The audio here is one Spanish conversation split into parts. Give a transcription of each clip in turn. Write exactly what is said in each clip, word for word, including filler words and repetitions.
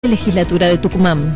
Legislatura de Tucumán.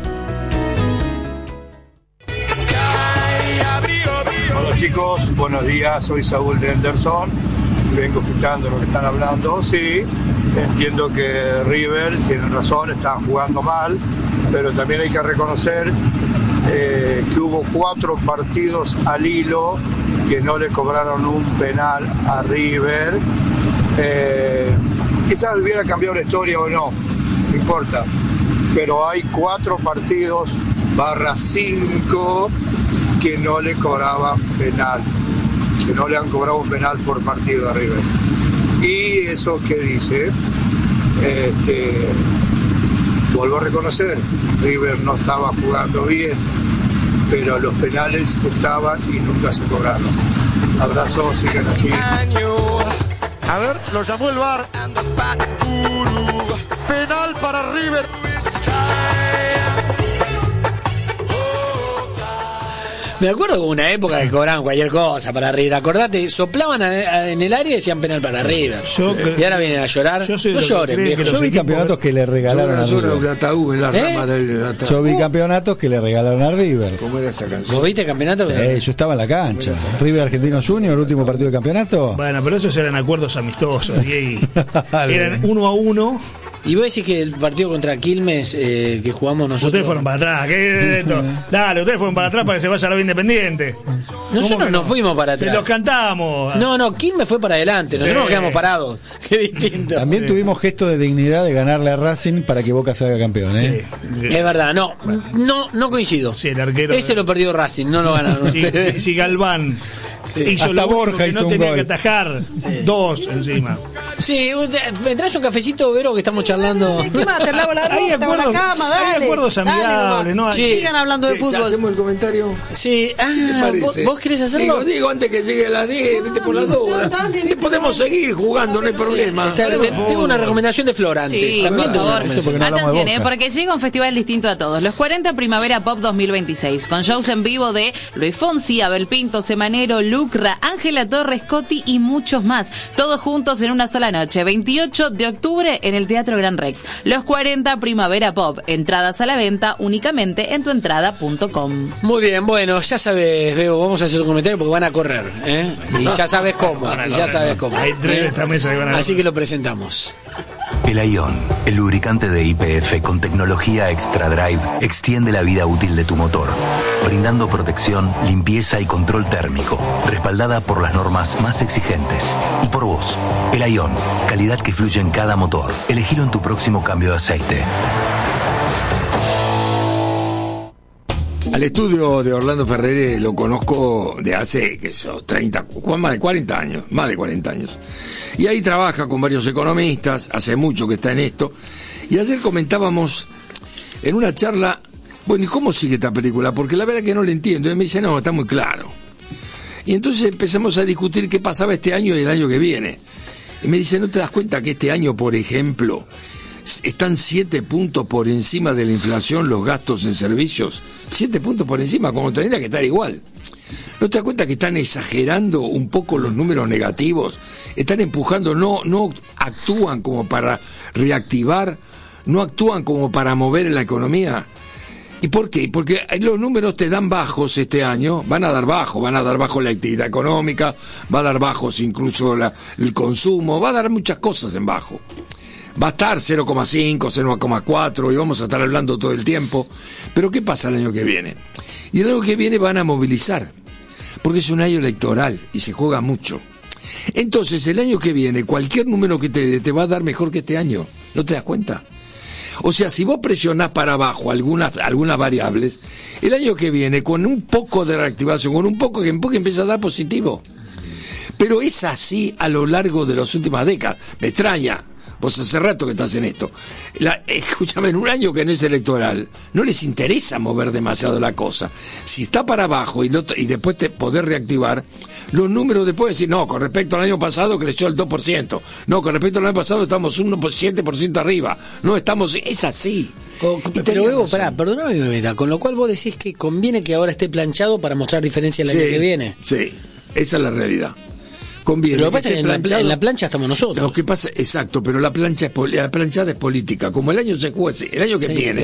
Hola chicos, buenos días, soy Saúl de Henderson, vengo escuchando lo que están hablando. Sí, entiendo que River tiene razón, están jugando mal, pero también hay que reconocer eh, que hubo cuatro partidos al hilo que no le cobraron un penal a River. Eh, quizás hubiera cambiado la historia o no, no importa. Pero hay cuatro partidos barra cinco que no le cobraban penal, que no le han cobrado un penal por partido a River. Y eso que dice, este, vuelvo a reconocer, River no estaba jugando bien, pero los penales estaban y nunca se cobraron. Abrazos, sigan así. A ver, lo llamó el V A R. Penal para River. Me acuerdo como una época que cobraban cualquier cosa para River. Acordate, soplaban a, a, en el área y decían penal para River. Yo, y ahora vienen a llorar. Yo no lloren, viejo. Yo vi campeonatos que le regalaron a River. ¿Eh? Yo vi campeonatos que le regalaron a River. ¿Cómo era esa canción? ¿Vos viste campeonato? Sí, yo estaba en la cancha. River Argentino Junior, el último partido de campeonato. Bueno, pero esos eran acuerdos amistosos. Y eran uno a uno. Y vos decís que el partido contra Quilmes eh, que jugamos nosotros. Ustedes fueron para atrás. ¿Qué es esto? Dale, ustedes fueron para atrás para que se vaya a la Independiente. Nosotros no fuimos para atrás. Se los cantamos. No, no, Quilmes fue para adelante. Nosotros sí. Nos quedamos parados. Qué distinto. También sí. Tuvimos gesto de dignidad de ganarle a Racing para que Boca salga campeón, ¿eh? Sí. Es verdad, no, no, no coincido. Sí, el arquero. Ese lo perdió Racing, no lo ganaron. Sí, sí, sí, Galván. Sí. Hizo hasta lo Borja que hizo no un tenía gol. Que atajar. Sí. Dos encima. Sí, me traes un cafecito, Vero, que estamos charlando. ¿Qué más? Te lavo la ropa, te hago la cama, dale. Hay acuerdos amigables, ¿no? Sí. Sigan hablando de fútbol. ¿Hacemos el comentario? Sí, ah, ¿vos, ¿vos querés hacerlo? Digo, digo antes que llegue las diez, vete por las dudas. Podemos seguir jugando, no hay problema. Está, te, tengo una recomendación de Flor antes. Sí, también por favor. Porque no Atención, eh, porque llega un festival distinto a todos. Los cuarenta Primavera Pop dos mil veintiséis, con shows en vivo de Luis Fonsi, Abel Pinto, Semanero, Lucra, Ángela Torres, Cotti y muchos más. Todos juntos en una sola noche. veintiocho de octubre en el Teatro Gran Rex. Los cuarenta Primavera Pop. Entradas a la venta únicamente en tuentrada punto com. Muy bien, bueno, ya sabes, Bebo, vamos a hacer un comentario porque van a correr, ¿eh? Y ya sabes cómo, y ya sabes cómo. Hay tres de esta mesa que van a Así que lo presentamos. El Ion, el lubricante de Y P F con tecnología Extra Drive, extiende la vida útil de tu motor, brindando protección, limpieza y control térmico, respaldada por las normas más exigentes. Y por vos, el Ion, calidad que fluye en cada motor. Elegilo en tu próximo cambio de aceite. Al estudio de Orlando Ferrere lo conozco de hace, que eso, treinta, más de cuarenta años, más de cuarenta años. Y ahí trabaja con varios economistas, hace mucho que está en esto. Y ayer comentábamos en una charla, bueno, ¿y cómo sigue esta película? Porque la verdad que no la entiendo. Y él me dice, no, está muy claro. Y entonces empezamos a discutir qué pasaba este año y el año que viene. Y me dice, ¿no te das cuenta que este año, por ejemplo, están siete puntos por encima de la inflación los gastos en servicios? Siete puntos por encima, como tendría que estar igual. ¿No te das cuenta que están exagerando un poco los números negativos? Están empujando, no, no actúan como para reactivar, no actúan como para mover la economía. ¿Y por qué? Porque los números te dan bajos este año, van a dar bajos, van a dar bajo la actividad económica, va a dar bajos incluso la, el consumo, va a dar muchas cosas en bajo. Va a estar cero coma cinco, cero coma cuatro y vamos a estar hablando todo el tiempo. Pero ¿qué pasa el año que viene? Y el año que viene van a movilizar, porque es un año electoral y se juega mucho. Entonces el año que viene cualquier número que te dé te va a dar mejor que este año. ¿No te das cuenta? O sea, si vos presionás para abajo algunas, algunas variables, el año que viene con un poco de reactivación, con un poco que en poco empieza a dar positivo. Pero es así a lo largo de las últimas décadas. Me extraña. Vos hace rato que estás en esto. La, escúchame, en un año que no es electoral, no les interesa mover demasiado la cosa. Si está para abajo y, lo, y después te poder reactivar, los números después decir, no, con respecto al año pasado creció el dos por ciento. No, con respecto al año pasado estamos un siete por ciento arriba. No, estamos, es así. Con, pero Evo, pará, perdóname, Meta, con lo cual vos decís que conviene que ahora esté planchado para mostrar diferencia el sí, año que viene. Sí, esa es la realidad. conviene. Pero lo que pasa es que en la, planchado. en la plancha estamos nosotros. Lo que pasa, exacto, pero la plancha es poli- la planchada es política. Como el año se juega, el año que Sí, viene